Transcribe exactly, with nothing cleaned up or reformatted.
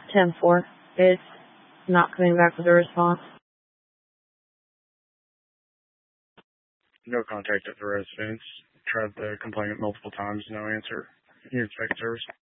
ten four. It's not coming back with a response. No contact at the residence. Tried the complainant multiple times, no answer. You expect service?